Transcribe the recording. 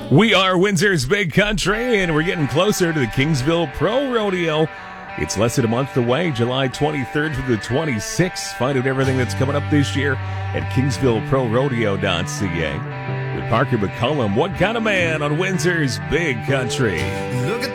We are Windsor's Big Country, and we're getting closer to the Kingsville Pro Rodeo. It's less than a month away, July 23rd through the 26th. Find out everything that's coming up this year at kingsvilleprorodeo.ca. With Parker McCullum, What Kind of Man on Windsor's Big Country. Look at